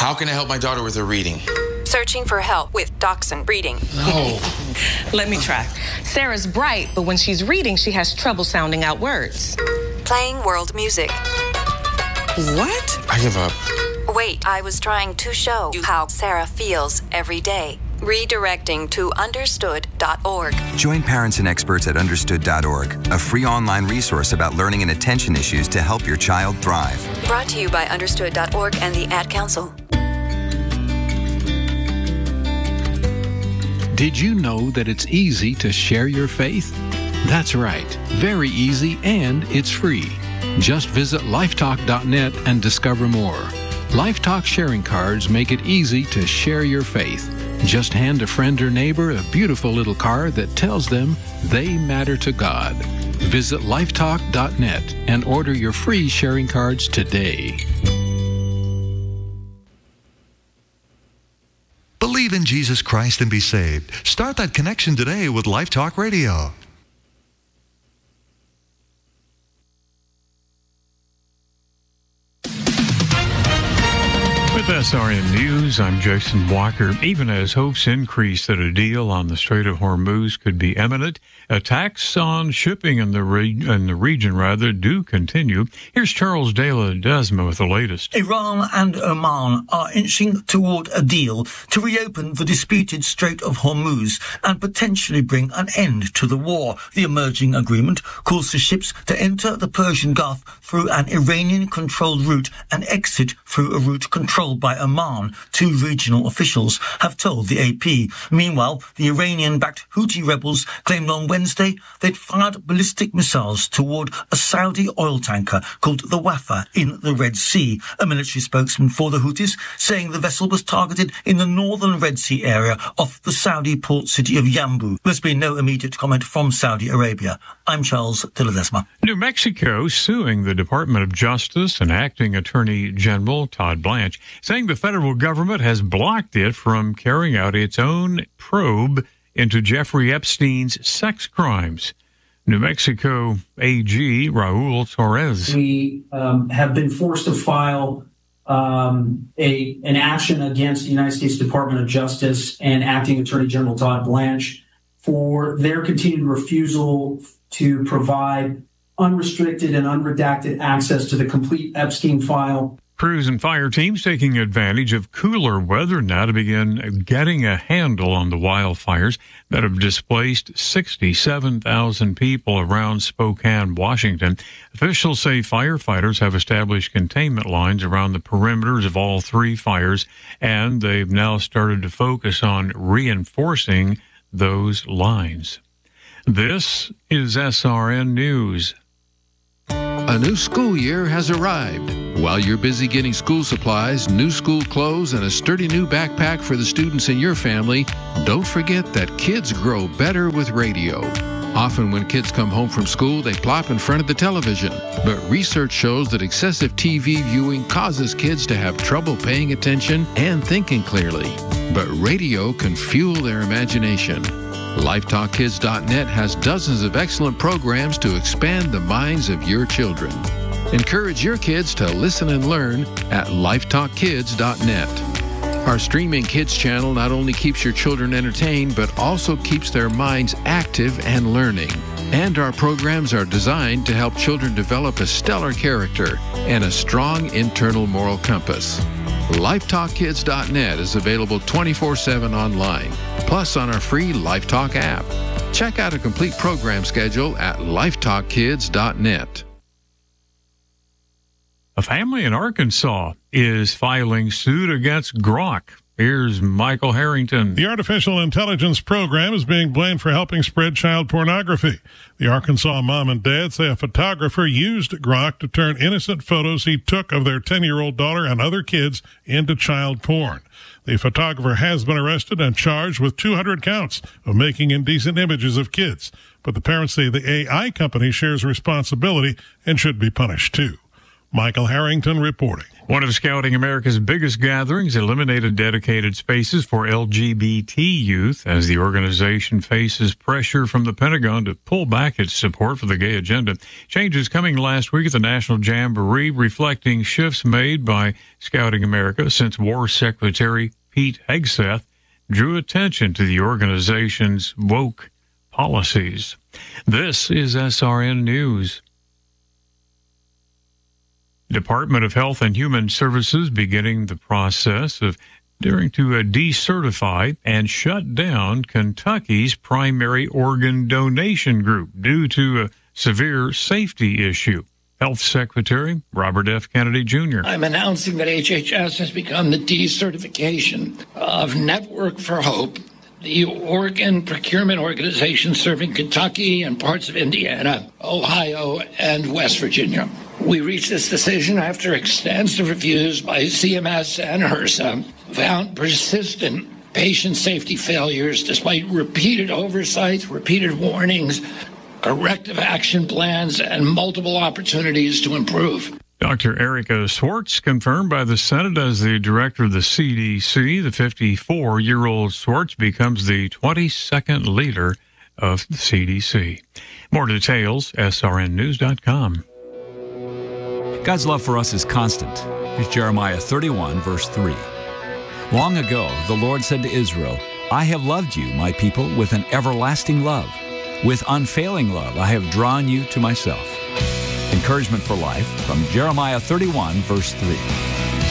How can I help my daughter with her reading? Searching for help with Dachshund breeding. No. Let me try. Sarah's bright, but when she's reading, she has trouble sounding out words. Playing world music. What? I give up. Wait, I was trying to show you how Sarah feels every day. Redirecting to understood.org. Join parents and experts at understood.org, a free online resource about learning and attention issues to help your child thrive. Brought to you by understood.org and the Ad Council. Did you know that it's easy to share your faith? That's right, very easy, and it's free. Just visit lifetalk.net and discover more. Lifetalk sharing cards make it easy to share your faith. Just hand a friend or neighbor a beautiful little card that tells them they matter to God. Visit lifetalk.net and order your free sharing cards today. Believe in Jesus Christ and be saved. Start that connection today with Life Talk Radio. With SRN News, I'm Jason Walker. Even as hopes increase that a deal on the Strait of Hormuz could be imminent, attacks on shipping in the region do continue. Here's Charles De Ledesma with the latest. Iran and Oman are inching toward a deal to reopen the disputed Strait of Hormuz and potentially bring an end to the war. The emerging agreement calls for ships to enter the Persian Gulf through an Iranian-controlled route and exit through a route controlled by Oman, two regional officials have told the AP. Meanwhile, the Iranian-backed Houthi rebels claimed on Wednesday they'd fired ballistic missiles toward a Saudi oil tanker called the Wafa in the Red Sea. A military spokesman for the Houthis saying the vessel was targeted in the northern Red Sea area off the Saudi port city of Yanbu. There's been no immediate comment from Saudi Arabia. I'm Charles De Ledesma. New Mexico suing the Department of Justice and Acting Attorney General Todd Blanche, saying the federal government has blocked it from carrying out its own probe into Jeffrey Epstein's sex crimes. New Mexico AG Raul Torres. We have been forced to file an action against the United States Department of Justice and Acting Attorney General Todd Blanche for their continued refusal to provide unrestricted and unredacted access to the complete Epstein file. Crews and fire teams taking advantage of cooler weather now to begin getting a handle on the wildfires that have displaced 67,000 people around Spokane, Washington. Officials say firefighters have established containment lines around the perimeters of all three fires, and they've now started to focus on reinforcing those lines. This is SRN News. A new school year has arrived. While you're busy getting school supplies, new school clothes, and a sturdy new backpack for the students in your family, don't forget that kids grow better with radio. Often when kids come home from school, they plop in front of the television. But research shows that excessive TV viewing causes kids to have trouble paying attention and thinking clearly. But radio can fuel their imagination. LifeTalkKids.net has dozens of excellent programs to expand the minds of your children. Encourage your kids to listen and learn at LifeTalkKids.net. Our streaming kids channel not only keeps your children entertained, but also keeps their minds active and learning. And our programs are designed to help children develop a stellar character and a strong internal moral compass. LifeTalkKids.net is available 24/7 online, plus on our free LifeTalk app. Check out a complete program schedule at LifeTalkKids.net. A family in Arkansas is filing suit against Grok. Here's Michael Harrington. The artificial intelligence program is being blamed for helping spread child pornography. The Arkansas mom and dad say a photographer used Grok to turn innocent photos he took of their 10-year-old daughter and other kids into child porn. The photographer has been arrested and charged with 200 counts of making indecent images of kids. But the parents say the AI company shares responsibility and should be punished too. Michael Harrington reporting. One of Scouting America's biggest gatherings eliminated dedicated spaces for LGBT youth as the organization faces pressure from the Pentagon to pull back its support for the gay agenda. Changes coming last week at the National Jamboree reflecting shifts made by Scouting America since War Secretary Pete Hegseth drew attention to the organization's woke policies. This is SRN News. Department of Health and Human Services beginning the process of daring to decertify and shut down Kentucky's primary organ donation group due to a severe safety issue. Health Secretary Robert F. Kennedy Jr. I'm announcing that HHS has begun the decertification of Network for Hope, the organ procurement organization serving Kentucky and parts of Indiana, Ohio, and West Virginia. We reached this decision after extensive reviews by CMS and HRSA found persistent patient safety failures despite repeated oversights, repeated warnings, corrective action plans, and multiple opportunities to improve. Dr. Erica Swartz confirmed by the Senate as the director of the CDC. The 54-year-old Swartz becomes the 22nd leader of the CDC. More details, srnnews.com. God's love for us is constant. Here's Jeremiah 31, verse 3. Long ago, the Lord said to Israel, I have loved you, my people, with an everlasting love. With unfailing love, I have drawn you to myself. Encouragement for life from Jeremiah 31, verse 3.